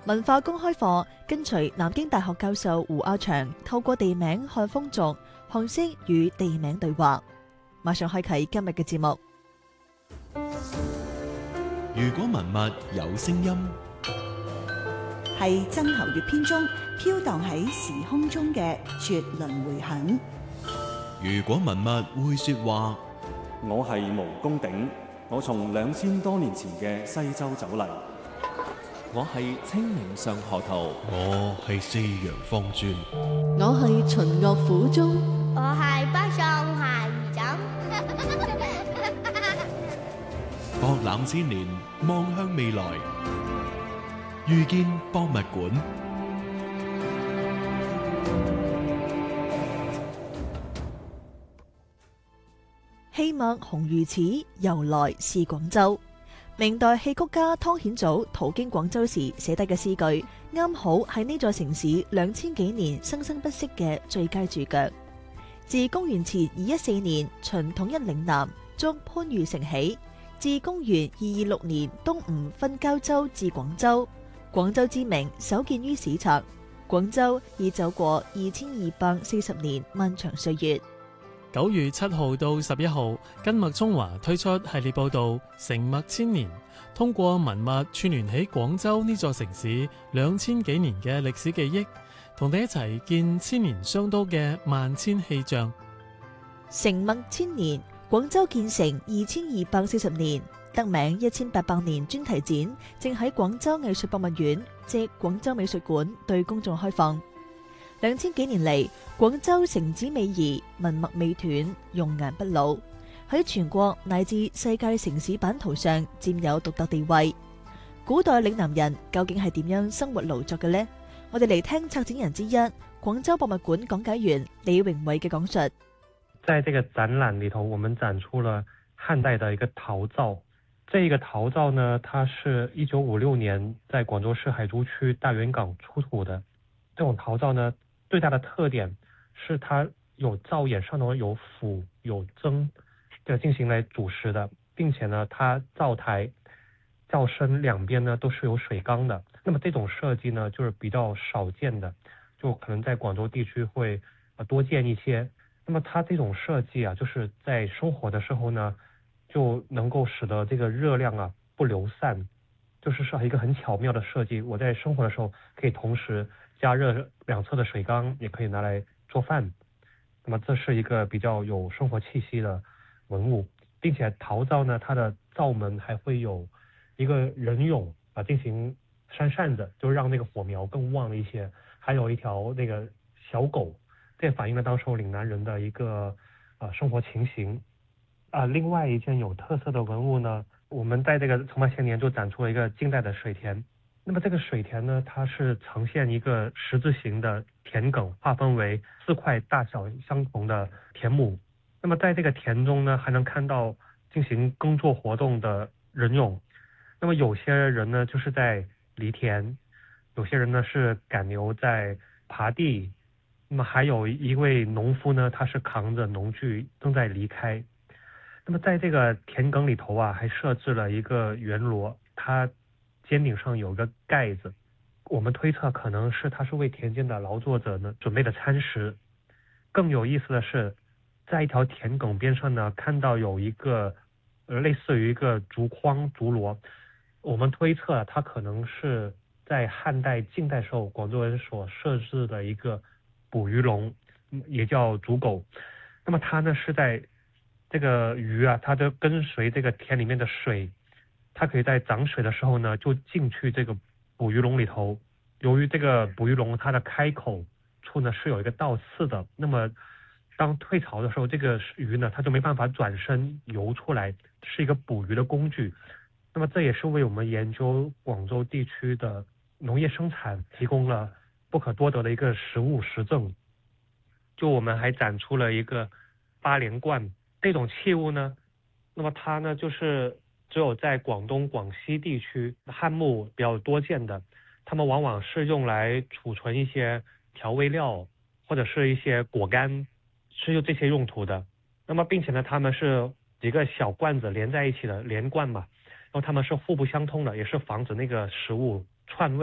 文化公開課跟隨南京大學教授胡亞祥，透過地名看風俗，學識與地名對話。馬上開啟今日嘅節目。 如果文物有聲音， 係曾侯乙編中飄蕩喺時空中嘅絕倫迴響。 如果文物會說話， 我係毛公鼎，我從2000多年前嘅西周走嚟。 我係清明上河圖， 我係四陽方尊， 我係秦樂府中， 我係北宋下夷枕。 博覽千年，望向未來，遇見博物館。 戲墨紅如此，由來是廣州。明代戲曲家湯顯祖途經廣州時寫低嘅詩句，啱好係呢座城市2000幾年生生不息嘅最佳注腳。自公元前214年秦統一嶺南，築番禺城起，至公元226年東吳分交州至廣州，廣州之名首見於史冊。廣州已走過2240年漫長歲月。 9月7號到11號，根脈中華推出系列報導《城脈千年》，通過文物串聯起廣州呢座城市2000幾年嘅歷史記憶，同你一齊見千年商都嘅萬千氣象。 城脈千年，廣州建成2240年，得名1800年專題展正喺廣州藝術博物院即廣州美術館對公眾開放。2000幾年嚟，廣州城址美儀，文脈未斷，容顏不老，喺全國乃至世界城市版圖上佔有獨特地位。古代嶺南人究竟係點樣生活勞作嘅呢？我哋嚟聽策展人之一，廣州博物館講解員李榮偉嘅講述。 在這個展覽裏頭，我們展出了漢代的一個陶灶。這一個陶灶呢，它是1956年在廣州市海珠區大員港出土的。這種陶灶呢，最大的特點是它有灶眼上頭有釜有罾，進行來煮食的，並且呢，它灶台、灶身兩邊呢都是有水缸的。那麼這種設計呢，就是比較少見的，就可能在廣州地區會多見一些。那麼它這種設計啊，就是在生火的時候呢，就能夠使得這個熱量啊不流散，就是一個很巧妙的設計。我在生火的時候可以同時加熱兩側的水缸，也可以拿來做飯。那麼這是一個比較有生活氣息的文物，並且陶灶呢，它的灶門還會有一個人俑啊，進行扇扇子，就讓那個火苗更旺一些。還有一條那個小狗，這反映了當時嶺南人的一個生活情形。另外一件有特色的文物呢，我們在這個城脈千年就展出了一個近代的水田。那麼這個水田呢，它是呈現一個十字形的田埂，劃分為4塊大小相同的田畝。那麼在這個田中呢，還能看到進行耕作活動的人俑。那麼有些人呢，就是在犁田，有些人呢是趕牛在耙地。那麼還有一位農夫呢，他是扛着農具正在離開。那麼在這個田埂裏頭啊，還設置了一個圓螺，它尖頂上有個蓋子，我們推測可能是它是為田間的勞作者呢準備的餐食。更有意思的是，在一條田埂邊上呢，看到有一個類似於一個竹筐竹籮，我們推測它可能是在漢代近代時候廣州人所設置的一個捕魚籠，也叫竹篭。那麼它呢是在這個魚啊，它就跟隨這個田裡面的水，它可以在漲水的時候呢，就進去這個捕魚籠裡頭。由於這個捕魚籠它的開口處呢是有一個倒刺的，那麼當退潮的時候，這個魚呢它就沒辦法轉身游出來，是一個捕魚的工具。那麼這也是為我們研究廣州地區的農業生產提供了不可多得的一個實物實證。就我們還展出了一個八連罐這種器物呢，那麼它呢就是只有在廣東廣西地區漢墓比較多見的，他們往往是用來儲存一些調味料或者是一些果乾，是用這些用途的。那麼並且呢，他們是幾個小罐子連在一起的連罐嘛，然後他們是互不相通的，也是防止那個食物串味。